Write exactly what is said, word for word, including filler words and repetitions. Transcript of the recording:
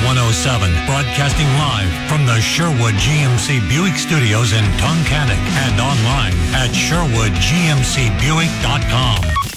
one oh seven, broadcasting live from the Sherwood G M C Buick Studios in Tunkhannock and online at sherwood g m c buick dot com.